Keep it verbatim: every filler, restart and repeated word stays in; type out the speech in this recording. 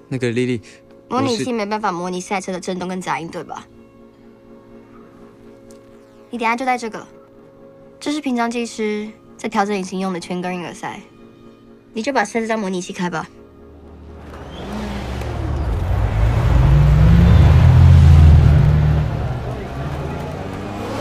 那个丽丽， 模拟器没办法模拟赛车的震动跟杂音，对吧？你等下就带这个，这是平常技师在调整引擎用的全根音耳塞，你就把赛车当模拟器开吧。